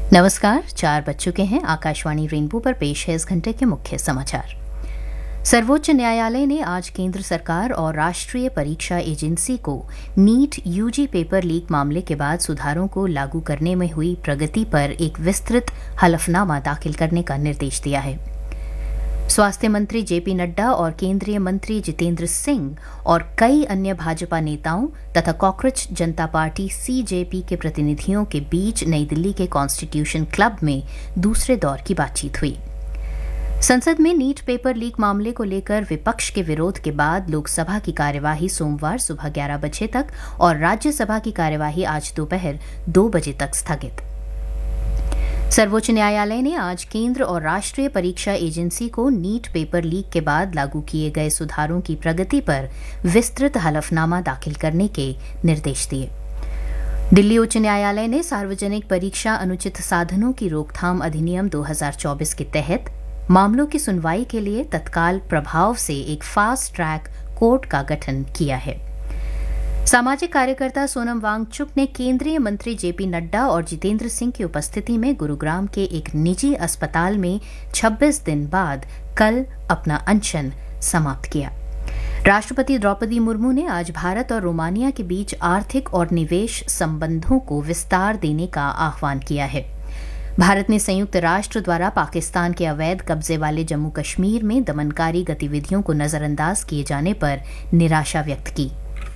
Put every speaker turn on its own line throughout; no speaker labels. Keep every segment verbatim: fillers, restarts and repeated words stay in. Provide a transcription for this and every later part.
नमस्कार, चार बज चुके हैं। आकाशवाणी रेनबो पर पेश है इस घंटे के मुख्य समाचार। सर्वोच्च न्यायालय ने आज केंद्र सरकार और राष्ट्रीय परीक्षा एजेंसी को नीट यूजी पेपर लीक मामले के बाद सुधारों को लागू करने में हुई प्रगति पर एक विस्तृत हलफनामा दाखिल करने का निर्देश दिया है। स्वास्थ्य मंत्री जेपी नड्डा और केंद्रीय मंत्री जितेंद्र सिंह और कई अन्य भाजपा नेताओं तथा कॉकरोच जनता पार्टी सीजेपी के प्रतिनिधियों के बीच नई दिल्ली के कॉन्स्टिट्यूशन क्लब में दूसरे दौर की बातचीत हुई। संसद में नीट पेपर लीक मामले को लेकर विपक्ष के विरोध के बाद लोकसभा की कार्यवाही सोमवार सुबह ग्यारह बजे तक और राज्यसभा की कार्यवाही आज दोपहर दो बजे तक स्थगित। सर्वोच्च न्यायालय ने आज केंद्र और राष्ट्रीय परीक्षा एजेंसी को नीट पेपर लीक के बाद लागू किए गए सुधारों की प्रगति पर विस्तृत हलफनामा दाखिल करने के निर्देश दिए। दिल्ली उच्च न्यायालय ने सार्वजनिक परीक्षा अनुचित साधनों की रोकथाम अधिनियम दो हज़ार चौबीस के तहत मामलों की सुनवाई के लिए तत्काल प्रभाव से एक फास्ट ट्रैक कोर्ट का गठन किया है। सामाजिक कार्यकर्ता सोनम वांगचुक ने केंद्रीय मंत्री जेपी नड्डा और जितेंद्र सिंह की उपस्थिति में गुरुग्राम के एक निजी अस्पताल में छब्बीस दिन बाद कल अपना अनशन समाप्त किया। राष्ट्रपति द्रौपदी मुर्मू ने आज भारत और रोमानिया के बीच आर्थिक और निवेश संबंधों को विस्तार देने का आह्वान किया है। भारत ने संयुक्त राष्ट्र द्वारा पाकिस्तान के अवैध कब्जे वाले जम्मू कश्मीर में दमनकारी गतिविधियों को नजरअंदाज किए जाने पर निराशा व्यक्त की।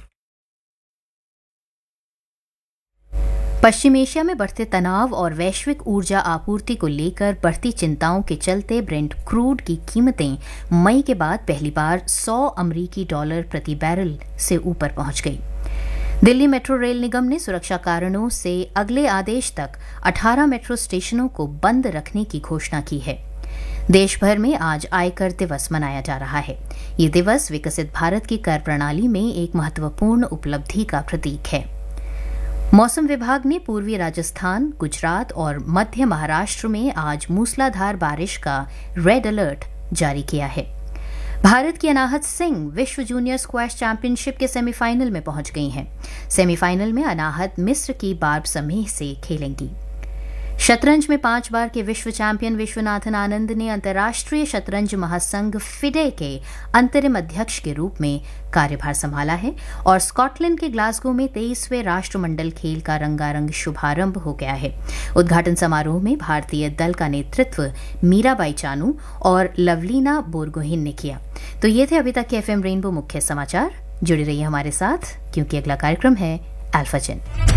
पश्चिम एशिया में बढ़ते तनाव और वैश्विक ऊर्जा आपूर्ति को लेकर बढ़ती चिंताओं के चलते ब्रेंट क्रूड की कीमतें मई के बाद पहली बार सौ अमरीकी डॉलर प्रति बैरल से ऊपर पहुंच गई। दिल्ली मेट्रो रेल निगम ने सुरक्षा कारणों से अगले आदेश तक अठारह मेट्रो स्टेशनों को बंद रखने की घोषणा की है। देश भर में आज आयकर दिवस मनाया जा रहा है। ये दिवस विकसित भारत की कर प्रणाली में एक महत्वपूर्ण उपलब्धि का प्रतीक है। मौसम विभाग ने पूर्वी राजस्थान, गुजरात और मध्य महाराष्ट्र में आज मूसलाधार बारिश का रेड अलर्ट जारी किया है। भारत की अनाहत सिंह विश्व जूनियर स्क्वैश चैंपियनशिप के सेमीफाइनल में पहुंच गई हैं। सेमीफाइनल में अनाहत मिस्र की बार्ब समेह से खेलेंगी। शतरंज में पांच बार के विश्व चैंपियन विश्वनाथन आनंद ने अंतर्राष्ट्रीय शतरंज महासंघ फिडे के अंतरिम अध्यक्ष के रूप में कार्यभार संभाला है और स्कॉटलैंड के ग्लासगो में तेईसवें राष्ट्रमंडल खेल का रंगारंग शुभारंभ हो गया है। उद्घाटन समारोह में भारतीय दल का नेतृत्व मीराबाई चानू और लवलीना बोरगोहेन ने किया। तो ये थे अभी तक के एफएम रेनबो मुख्य समाचार। जुड़े रहिए हमारे साथ, क्योंकि अगला कार्यक्रम है अल्फाजन।